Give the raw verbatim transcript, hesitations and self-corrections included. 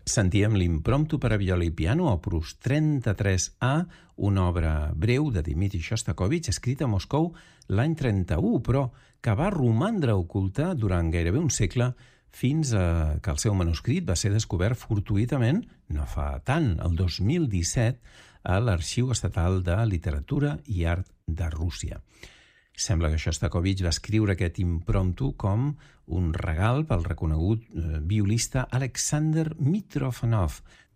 Sentíem l'Impromptu per a viola i piano, opus trenta-tres A, una obra breu de Dmitri Shostakovich, escrita a Moscou l'any trenta-u, però que va romandre oculta durant gairebé un segle fins a que el seu manuscrit va ser descobert fortuïtament, no fa tant, el dos mil disset, a l'Arxiu Estatal de Literatura i Art de Rússia. Sembla que Shostakovich va escriure aquest impromptu com un regal pel reconegut violista Alexander Mitrofanov,